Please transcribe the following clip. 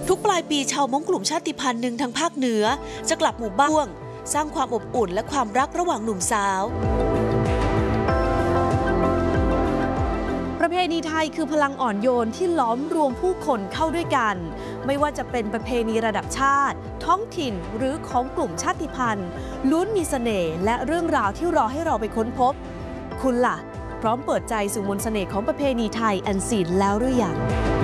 ทุกปลายปีชาวม้งกลุ่มชาติพันธุ์หนึ่งทางภาคเหนือจะกลับหมู่บ้านสร้างความอบอุ่นและความรักระหว่างหนุ่มสาวประเพณีไทยคือพลังอ่อนโยนที่ล้อมรวมผู้คนเข้าด้วยกันไม่ว่าจะเป็นประเพณีระดับชาติท้องถิ่นหรือของกลุ่มชาติพันธุ์ล้วนมีเสน่ห์และเรื่องราวที่รอให้เราไปค้นพบคุณล่ะพร้อมเปิดใจสู่มนต์เสน่ห์ของประเพณีไทยอันซีนแล้วหรือยัง